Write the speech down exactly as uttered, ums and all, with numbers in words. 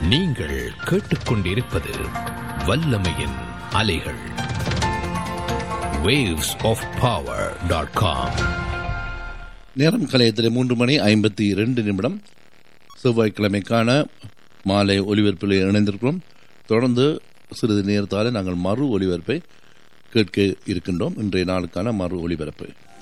நீங்கள் கேட்டுக்கொண்டிருப்பது வல்லமையின் அலைகள். waves of power dot com. நேரம் கலையத்தில் மூன்று மணி ஐம்பத்தி இரண்டு நிமிடம். செவ்வாய்க்கிழமைக்கான மாலை ஒலிபரப்பில் இணைந்திருக்கிறோம். தொடர்ந்து சிறிது நேரத்தால் நாங்கள் மறு ஒலிபரப்பை கேட்க இருக்கின்றோம். இன்றைய நாளுக்கான மறு ஒலிபரப்பு